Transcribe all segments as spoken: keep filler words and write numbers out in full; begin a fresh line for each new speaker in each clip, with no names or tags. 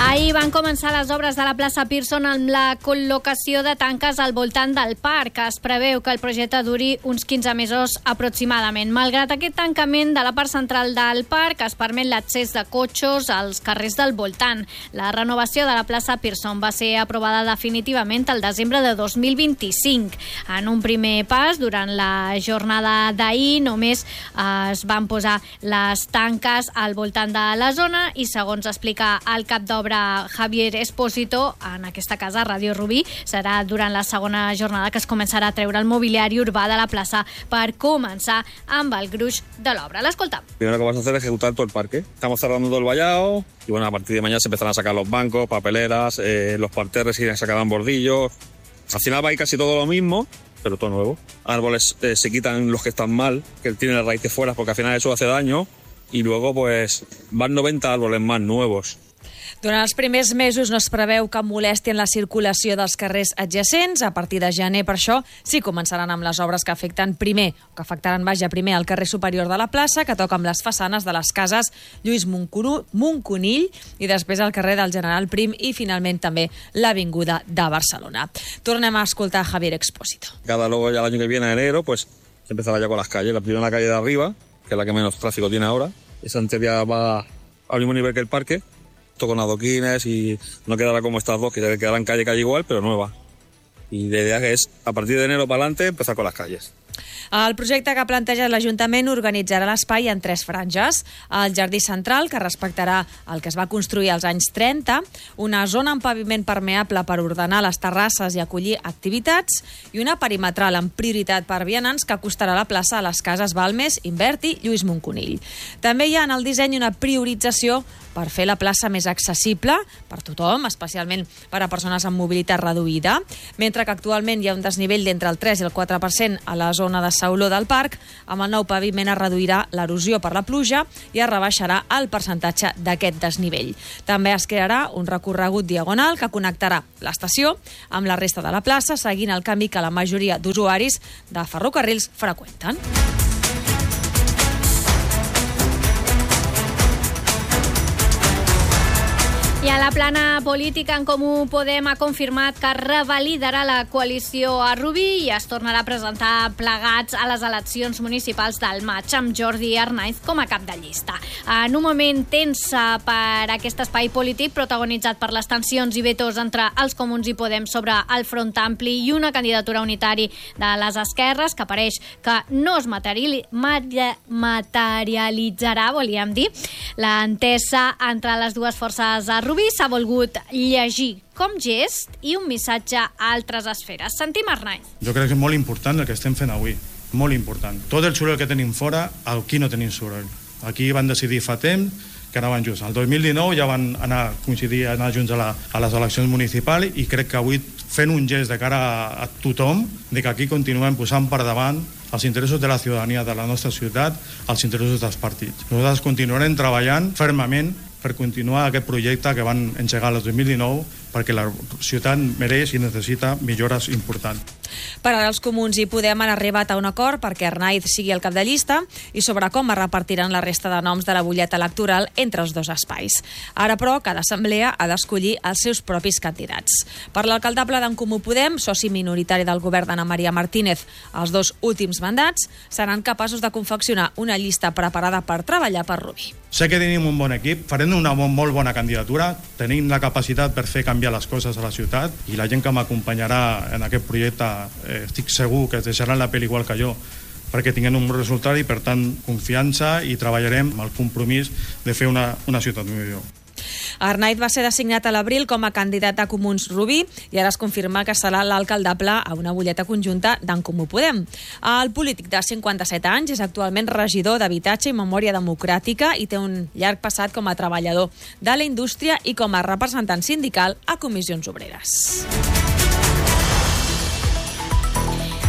Ahir van començar les obres de la plaça Pearson amb la col·locació de tanques al voltant del parc. Es preveu que el projecte duri uns quinze mesos aproximadament. Malgrat aquest tancament de la part central del parc, es permet l'accés de cotxes als carrers del voltant. La renovació de la plaça Pearson va ser aprovada definitivament el desembre de dos mil vint-i-cinc. En un primer pas, durant la jornada d'ahir, només es van posar les tanques al voltant de la zona i, segons explica el cap d'obra Javier Espósito, en aquesta casa, Ràdio Rubí, serà durant la segona jornada que es començarà a treure el mobiliari urbà de la plaça per començar amb el gruix de l'obra. L'escoltam.
Primero que vamos a hacer es ejecutar todo el parque. Estamos cerrando todo el vallado y bueno, a partir de mañana se empezarán a sacar los bancos, papeleras, eh, los parterres y se sacarán bordillos. Al final va a ir casi todo lo mismo, pero todo nuevo. Árboles eh, se quitan los que están mal, que tienen las raíces fuera, porque al final eso hace daño, y luego pues van noventa árboles más nuevos.
Durant els primers mesos no es preveu que molestin la circulació dels carrers adjacents. A partir de gener, per això, sí començaran amb les obres que afecten primer, que afectaran, vaja, primer el carrer superior de la plaça, que toca amb les façanes de les cases Lluís Moncunill, i després el carrer del General Prim i, finalment, també l'avinguda de Barcelona. Tornem a escoltar a Javier Expósito.
Cada luego ya el año que viene, en enero, pues se empezará ya con las calles. La primera calle de arriba, que es la que menos tráfico tiene ahora. Esa en teoría va al mismo nivel que el parque, todo con adoquines y no quedará como estas dos, que quedarán calle calle igual, pero nueva. Y la idea es, a partir de enero para adelante, empezar con las calles.
El projecte que planteja l'Ajuntament organitzarà l'espai en tres franges. El jardí central, que respectarà el que es va construir als anys trenta, una zona amb paviment permeable per ordenar les terrasses i acollir activitats, i una perimetral amb prioritat per vianants que acostarà la plaça a les cases Balmes, Invert i Lluís Moncunill. També hi ha en el disseny una priorització per fer la plaça més accessible per tothom, especialment per a persones amb mobilitat reduïda. Mentre que actualment hi ha un desnivell d'entre el tres i el quatre per cent a la zona de sauló del parc, amb el nou paviment es reduirà l'erosió per la pluja i es rebaixarà el percentatge d'aquest desnivell. També es crearà un recorregut diagonal que connectarà l'estació amb la resta de la plaça, seguint el canvi que la majoria d'usuaris de ferrocarrils freqüenten.
I a la plana política, En Comú Podem ha confirmat que revalidarà la coalició a Rubí i es tornarà a presentar plegats a les eleccions municipals del maig, amb Jordi Arnaiz com a cap de llista. En un moment tensa per aquest espai polític, protagonitzat per les tensions i vetos entre els Comuns i Podem sobre el Front Ampli i una candidatura unitari de les esquerres, que pareix que no es materialitzarà, volíem dir, l'entesa entre les dues forces a Rubí s'ha volgut llegir com gest i un missatge a altres esferes. Sentim Arnaiz.
Jo crec que és molt important el que estem fent avui, molt important. Tot el soroll que tenim fora, aquí no tenim soroll. Aquí van decidir fa temps que anaven junts. El dos mil dinou ja van anar a coincidir, anar junts a, la, a les eleccions municipals, i crec que avui fent un gest de cara a, a tothom, de que aquí continuem posant per davant els interessos de la ciutadania de la nostra ciutat, els interessos dels partits. Nosaltres continuarem treballant fermament per continuar aquest projecte que van engegar el dos mil dinou, perquè la ciutat mereix i necessita millores importants.
Per ara els Comuns i Podem han arribat a un acord perquè Arnaiz sigui el cap de llista i sobre com es repartiran la resta de noms de la butlleta electoral entre els dos espais. Ara, però, cada assemblea ha d'escollir els seus propis candidats. Per l'alcaldable d'En Comú Podem, soci minoritari del govern d'Anna Maria Martínez, els dos últims mandats seran capaços de confeccionar una llista preparada per treballar per Rubí.
Sé que tenim un bon equip, farem una molt bona candidatura, tenim la capacitat per fer canviar les coses a la ciutat, i la gent que m'acompanyarà en aquest projecte eh, estic segur que es deixaran la pell igual que jo perquè tinguem un bon resultat, i per tant confiança, i treballarem amb el compromís de fer una, una ciutat millor.
Arnaiz va ser designat a l'abril com a candidat a Comuns Rubí i ara es confirma que serà l'alcaldable a una butlleta conjunta d'En Comú Podem. El polític de cinquanta-set anys és actualment regidor d'Habitatge i Memòria Democràtica i té un llarg passat com a treballador de la indústria i com a representant sindical a Comissions Obreres.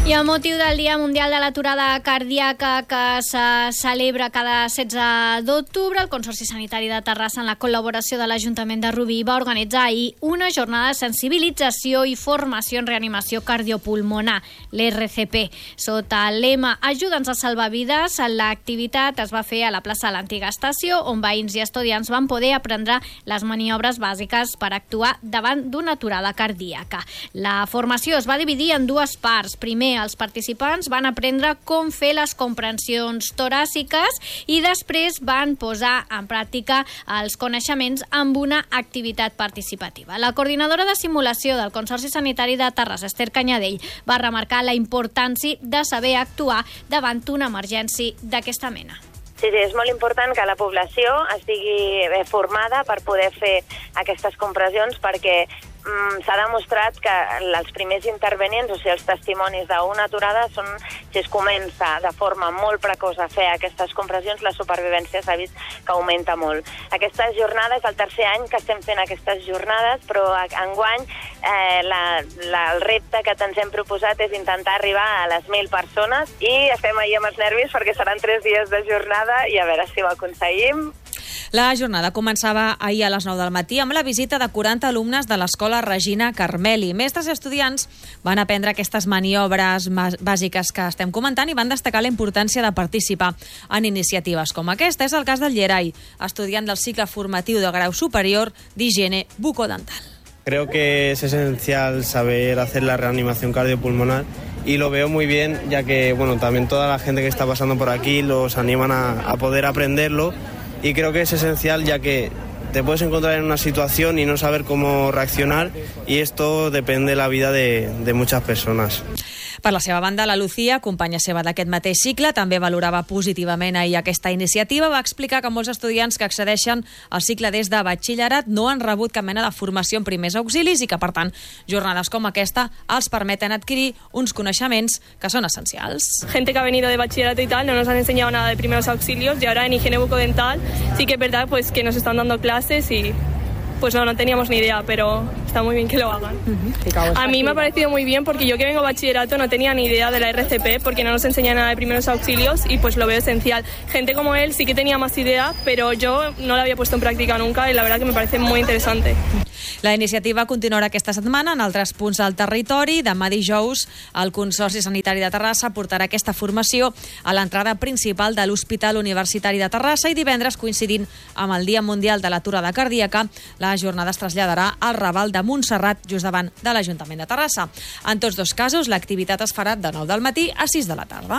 I amb motiu del Dia Mundial de l'Aturada Cardíaca que se celebra cada setze d'octubre, el Consorci Sanitari de Terrassa, en la col·laboració de l'Ajuntament de Rubí, va organitzar ahir una jornada de sensibilització i formació en reanimació cardiopulmonar, l'R C P. Sota el lema Ajuda'ns a salvar vides, l'activitat es va fer a la plaça de l'antiga estació, on veïns i estudiants van poder aprendre les maniobres bàsiques per actuar davant d'una aturada cardíaca. La formació es va dividir en dues parts. Primer, els participants van aprendre com fer les comprensions toràciques i després van posar en pràctica els coneixements amb una activitat participativa. La coordinadora de simulació del Consorci Sanitari de Terrassa, Esther Canyadell, va remarcar la importància de saber actuar davant una emergència d'aquesta mena.
Sí, sí, és molt important que la població estigui formada per poder fer aquestes compressions, perquè mm, s'ha demostrat que els primers intervenients, o sigui, els testimonis d'una aturada, són, si es comença de forma molt precoç a fer aquestes compressions, la supervivència s'ha vist que augmenta molt. Aquestes jornades, el tercer any que estem fent aquestes jornades, però enguany eh, la, la, el repte que ens hem proposat és intentar arribar a les mil persones i estem ahir amb els nervis perquè seran tres dies de jornada i a veure si ho aconseguim.
La jornada començava ahir a les nou del matí amb la visita de quaranta alumnes de l'Escola Regina Carmeli. Mestres i estudiants van aprendre aquestes maniobres bàsiques que estem comentant i van destacar la importància de participar en iniciatives com aquesta. És el cas del Llerai, estudiant del cicle formatiu de grau superior d'higiene bucodental.
Creo que es esencial saber hacer la reanimación cardiopulmonar y lo veo muy bien, ya que bueno, también toda la gente que está pasando por aquí los animan a, a poder aprenderlo, y creo que es esencial, ya que te puedes encontrar en una situación y no saber cómo reaccionar, y esto depende de la vida de, de muchas personas.
Per la seva banda, la Lucía, companya seva d'aquest mateix cicle, també valorava positivament ahir aquesta iniciativa. Va explicar que molts estudiants que accedeixen al cicle des de batxillerat no han rebut cap mena de formació en primers auxilis i que, per tant, jornades com aquesta els permeten adquirir uns coneixements que són essencials.
Gente que ha venido de bachillerato y tal no nos han enseñado nada de primeros auxilios, y ahora en higiene bucodental sí que es verdad pues, que nos están dando clases y pues no, no teníamos ni idea, pero está muy bien que lo hagan. Uh-huh. A mí me ha parecido muy bien porque yo que vengo a bachillerato no tenía ni idea de la R C P porque no nos enseñan nada de primeros auxilios y pues lo veo esencial. Gente como él sí que tenía más idea, pero yo no la había puesto en práctica nunca y la verdad que me parece muy interesante.
La iniciativa continuarà aquesta setmana en altres punts del territori. Demà dijous, el Consorci Sanitari de Terrassa portarà aquesta formació a l'entrada principal de l'Hospital Universitari de Terrassa i divendres, coincidint amb el Dia Mundial de l'Aturada Cardíaca, la jornada es traslladarà al Raval de Montserrat, just davant de l'Ajuntament de Terrassa. En tots dos casos, l'activitat es farà de nou del matí a sis de la tarda.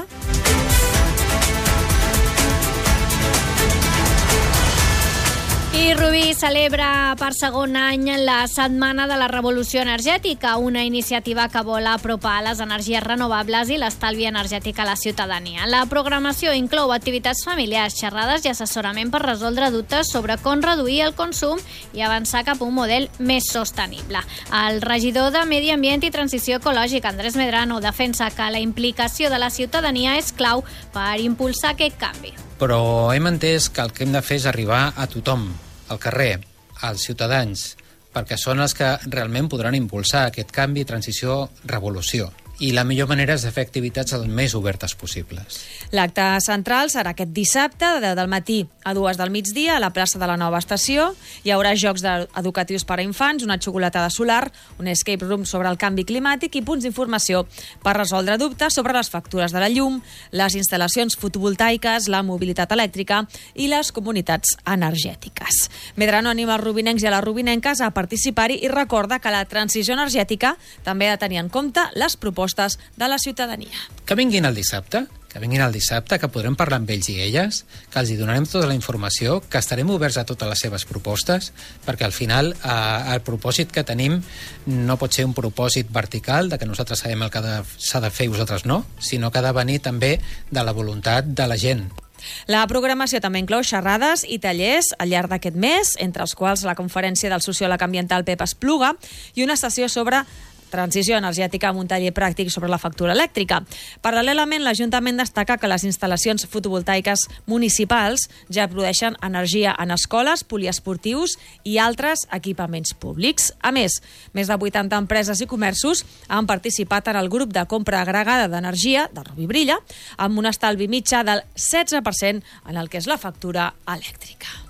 I Rubí celebra per segon any la Setmana de la Revolució Energètica, una iniciativa que vol apropar les energies renovables i l'estalvi energètic a la ciutadania. La programació inclou activitats familiars, xerrades i assessorament per resoldre dubtes sobre com reduir el consum i avançar cap a un model més sostenible. El regidor de Medi Ambient i Transició Ecològica, Andrés Medrano, defensa que la implicació de la ciutadania és clau per impulsar aquest canvi.
Però hem entès que el que hem de fer és arribar a tothom, al carrer, als ciutadans, perquè són els que realment podran impulsar aquest canvi, transició, revolució. I la millor manera és de fer activitats el més obertes possibles.
L'acte central serà aquest dissabte, de deu del matí a dues del migdia, a la plaça de la Nova Estació. Hi haurà jocs educatius per a infants, una xocolatada solar, un escape room sobre el canvi climàtic i punts d'informació per resoldre dubtes sobre les factures de la llum, les instal·lacions fotovoltaiques, la mobilitat elèctrica i les comunitats energètiques. Medrano anima els rubinencs i a les rubinenques a participar-hi i recorda que la transició energètica també ha de tenir en compte les propostes de la ciutadania.
Que vinguin el dissabte, que vinguin el dissabte, que podrem parlar amb ells i elles, que els hi donarem tota la informació, que estarem oberts a totes les seves propostes, perquè al final eh, el propòsit que tenim no pot ser un propòsit vertical, de que nosaltres sabem el que s'ha de fer i vosaltres no, sinó que ha de venir també de la voluntat de la gent.
La programació també inclou xerrades i tallers al llarg d'aquest mes, entre els quals la conferència del sociòleg ambiental Pep Espluga i una sessió sobre transició energètica amb un taller pràctic sobre la factura elèctrica. Paral·lelament, l'Ajuntament destaca que les instal·lacions fotovoltaiques municipals ja produeixen energia en escoles, poliesportius i altres equipaments públics. A més, més de vuitanta empreses i comerços han participat en el grup de compra agregada d'energia de Rovi Brilla, amb un estalvi mitjà del setze per cent en el que és la factura elèctrica.